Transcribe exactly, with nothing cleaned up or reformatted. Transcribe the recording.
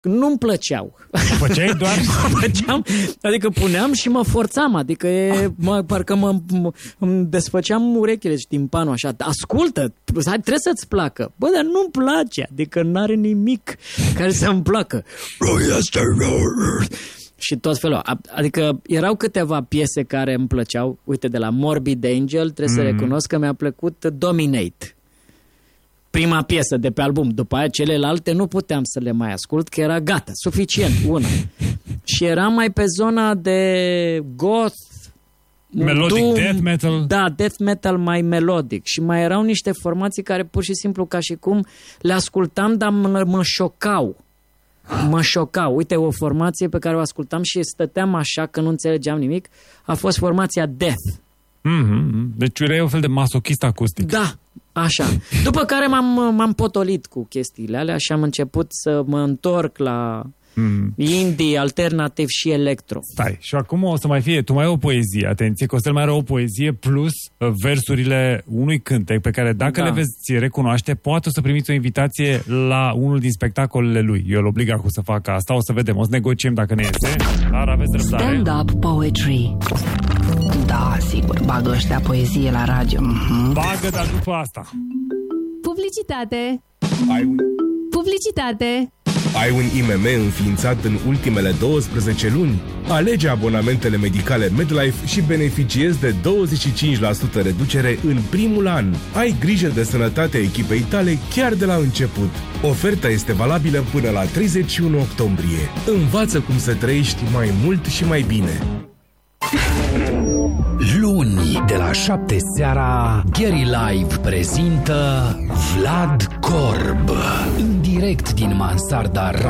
nu-mi plăceau. Făceai doar? Făceam, adică puneam și mă forțam, adică e, mă, parcă mă, mă, îmi desfăceam urechile și timpanul așa. Ascultă, trebuie să-ți placă. Bă, dar nu-mi place, adică n-are nimic care să-mi placă. Și tot felul. Adică erau câteva piese care îmi plăceau. Uite, de la Morbid Angel, trebuie mm. să recunosc că mi-a plăcut Dominate. Prima piesă de pe album. După aia celelalte nu puteam să le mai ascult, că era gata, suficient, una. Și era mai pe zona de goth, melodic, doom, death metal. Da, death metal mai melodic. Și mai erau niște formații care pur și simplu ca și cum le ascultam, dar mă, mă șocau. Mă șocau. Uite, o formație pe care o ascultam și stăteam așa că nu înțelegeam nimic, a fost formația Death. Mm-hmm. Deci erai un fel de masochist acustic. Da, așa. După care m-am, m-am potolit cu chestiile alea și am început să mă întorc la mm. indie, alternativ și electro. Stai, și acum o să mai fie, tu mai ai o poezie, atenție, Costel mai are o poezie plus versurile unui cântec pe care dacă da. le veți recunoaște, poate o să primiți o invitație la unul din spectacolele lui. Eu îl oblig acum să facă asta, o să vedem, o să negociem dacă ne iese, dar aveți răbdare. Stand-up poetry. Da, sigur, bagă ăștia poezie la radio. Mm-hmm. Bagă, dar după asta. Publicitate. Ai un... Publicitate. Ai un I M M înființat în ultimele douăsprezece luni? Alege abonamentele medicale MedLife și beneficiezi de douăzeci și cinci la sută reducere în primul an. Ai grijă de sănătatea echipei tale chiar de la început. Oferta este valabilă până la treizeci și unu octombrie. Învață cum să trăiești mai mult și mai bine. Luni, de la șapte seara, Gary Live prezintă Vlad Corb, în direct din Mansarda